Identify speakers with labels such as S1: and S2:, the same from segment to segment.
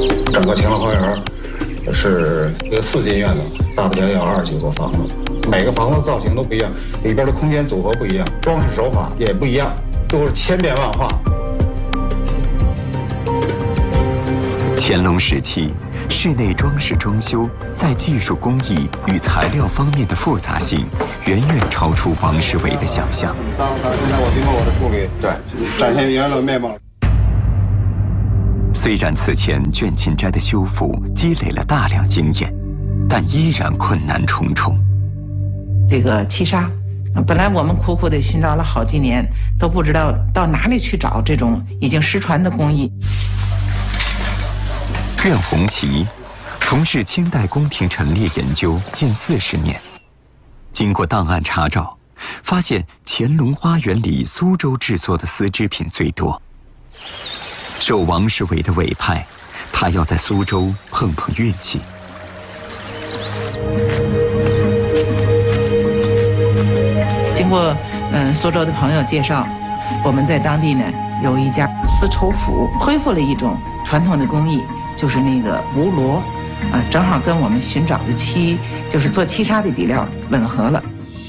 S1: 整个乾隆花园是一个4进院子，大不了有20几座房子，每个房子造型都不一样，里边的空间组合不一样，装饰手法也不一样，都是千变万化。
S2: 乾隆时期，室内装饰装修在技术工艺与材料方面的复杂性，远远超出王世维的想象。
S1: 现在我经过我的处理，对，展现原来的面貌。
S2: 虽然此前倦勤斋的修复积累了大量经验，但依然困难重重。
S3: 这个漆砂，本来我们苦苦地寻找了好几年，都不知道到哪里去找这种已经失传的工艺。
S2: 苑红旗从事清代宫廷陈列研究近40年，经过档案查找，发现乾隆花园里苏州制作的丝织品最多。受王世维的委派，他要在苏州碰碰运气。
S3: 经过苏州的朋友介绍，我们在当地呢有一家丝绸府恢复了一种传统的工艺，就是那个吴罗，正好跟我们寻找的漆，就是做漆纱的底料吻合了。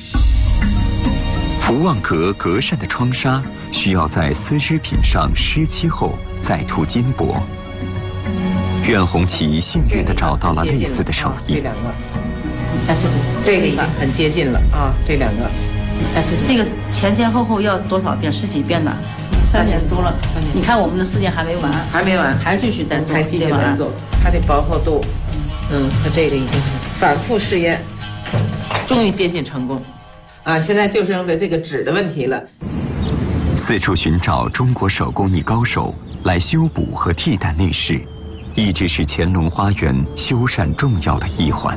S2: 福旺阁格扇的窗纱需要在丝织品上湿漆后再涂金箔。苑红旗幸运地找到了类似的手艺。
S3: 这两个，这个已经很接近了啊，这两个。
S4: 这个前后要多少遍？10几遍呢？3年多了。你看我们的事件还没完，还继续在做，
S3: 还继续在做。它的薄厚度，和这个已经反复试验，终于接近成功。现在就剩这个纸的问题了。
S2: 四处寻找中国手工艺高手来修补和替代内饰，一直是乾隆花园修缮重要的一环。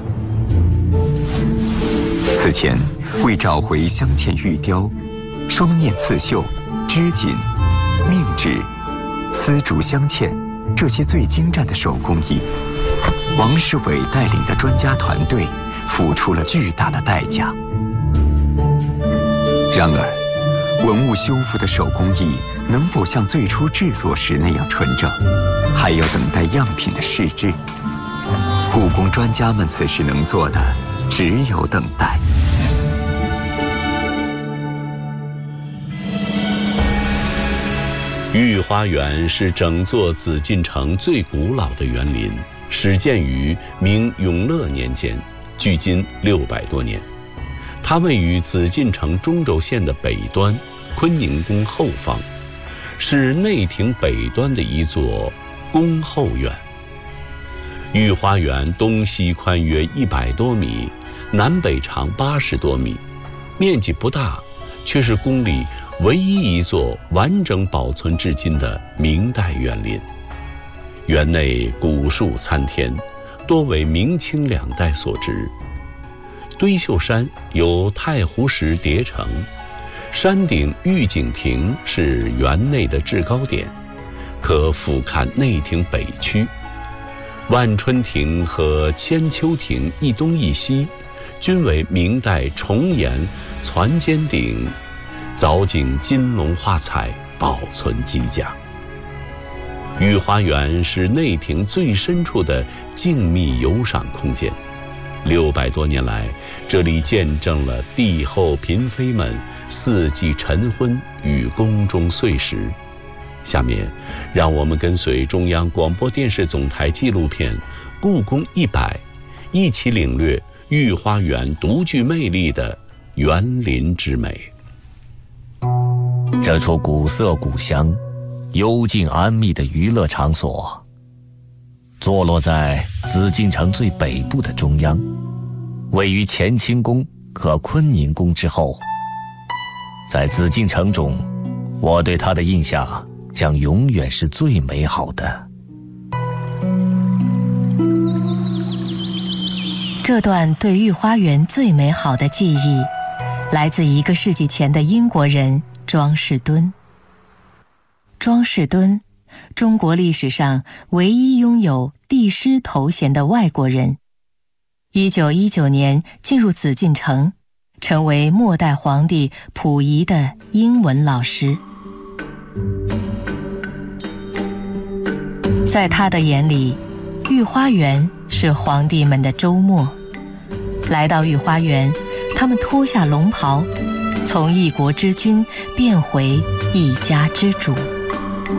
S2: 此前，为找回镶嵌玉雕、双面刺绣、织锦、命纸、丝竹镶嵌这些最精湛的手工艺，王世伟带领的专家团队付出了巨大的代价。然而，文物修复的手工艺能否像最初制作时那样纯正，还要等待样品的试制。故宫专家们此时能做的只有等待。
S5: 御花园是整座紫禁城最古老的园林，始建于明永乐年间，距今600多年。它位于紫禁城中轴线的北端，坤宁宫后方，是内廷北端的一座宫后院。御花园东西宽约100多米，南北长80多米，面积不大，却是宫里唯一一座完整保存至今的明代园林。园内古树参天，多为明清2代所植。堆秀山由太湖石叠成，山顶御景亭是园内的制高点，可俯瞰内廷北区。万春亭和千秋亭一东一西，均为明代重檐攒尖顶，藻井金龙画彩，保存极佳。御花园是内廷最深处的静谧游赏空间，600多年来，这里见证了帝后嫔妃们4季晨昏与宫中岁时。下面，让我们跟随中央广播电视总台纪录片《故宫100》，一起领略御花园独具魅力的园林之美。
S6: 这处古色古香、幽静安谧的娱乐场所，坐落在紫禁城最北部的中央，位于乾清宫和坤宁宫之后。在紫禁城中，我对它的印象将永远是最美好的。
S7: 这段对御花园最美好的记忆，来自1个世纪前的英国人庄士敦。庄士敦，中国历史上唯一拥有帝师头衔的外国人。1919年进入紫禁城，成为末代皇帝溥仪的英文老师。在他的眼里， 御花园是皇帝们的周末。来到御花园，他们脱下龙袍，从一国之君变回一家之主。